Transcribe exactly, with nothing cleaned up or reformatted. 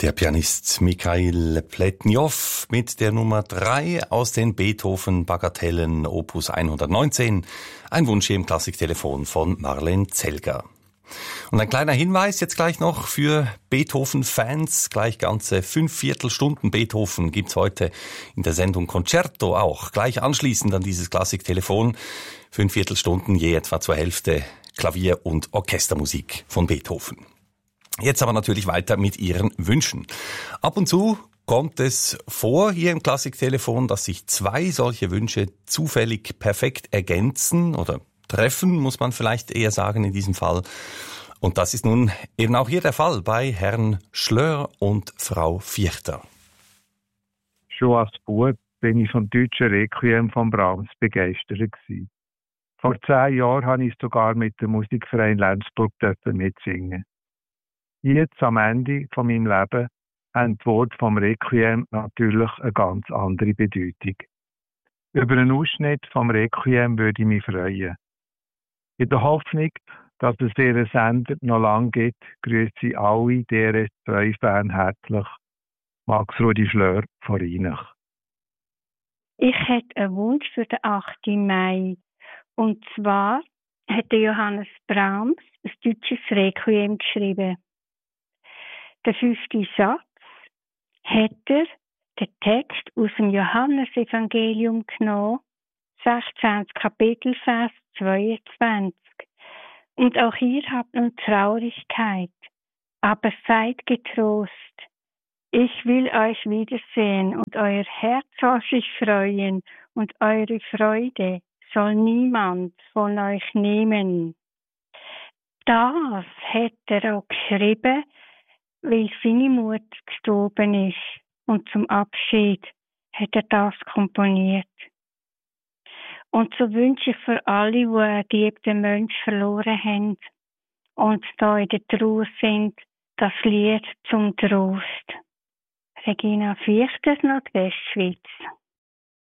Der Pianist Mikhail Pletnjow mit der Nummer drei aus den Beethoven-Bagatellen Opus hundertneunzehn. Ein Wunsch hier im Klassiktelefon von Marlen Zelger. Und ein kleiner Hinweis jetzt gleich noch für Beethoven-Fans. Gleich ganze fünf Viertelstunden Beethoven gibt's heute in der Sendung Concerto auch. Gleich anschließend an dieses Klassiktelefon. Fünf Viertelstunden je etwa zur Hälfte Klavier- und Orchestermusik von Beethoven. Jetzt aber natürlich weiter mit Ihren Wünschen. Ab und zu kommt es vor hier im Klassiktelefon, dass sich zwei solche Wünsche zufällig perfekt ergänzen oder treffen, muss man vielleicht eher sagen in diesem Fall. Und das ist nun eben auch hier der Fall bei Herrn Schlör und Frau Vierter. Schon als Bub bin ich vom deutschen Requiem von Brahms begeistert gewesen. Vor zehn Jahren habe ich sogar mit dem Musikverein Lenzburg mitsingen. Jetzt am Ende von meinem Leben haben die Worte vom Requiem natürlich eine ganz andere Bedeutung. Über einen Ausschnitt vom Requiem würde ich mich freuen. In der Hoffnung, dass es ihren Sender noch lange gibt, grüße ich alle D R S zwei Fans herzlich. Max Rudi Schlör von Rheinach. Ich hätte einen Wunsch für den achten Mai. Und zwar hat Johannes Brahms ein deutsches Requiem geschrieben. Der fünfte Satz hat er den Text aus dem Johannesevangelium genommen, sechzehntes Kapitel, Vers zweiundzwanzig. Und auch ihr habt nun Traurigkeit, aber seid getrost. Ich will euch wiedersehen und euer Herz soll sich freuen und eure Freude soll niemand von euch nehmen. Das hat er auch geschrieben, weil seine Mutter gestorben ist und zum Abschied hat er das komponiert. Und so wünsche ich für alle, die einen geliebten Mensch verloren haben und da in der Trauer sind, das Lied zum Trost. Regina Vierter, Nordwestschweiz.